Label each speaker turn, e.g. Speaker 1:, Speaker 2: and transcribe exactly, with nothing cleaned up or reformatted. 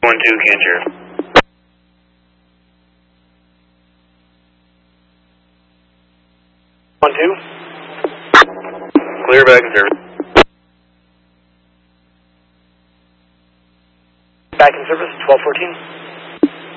Speaker 1: one two, Cancher. one two. Clear back in service.
Speaker 2: Back in service, twelve fourteen.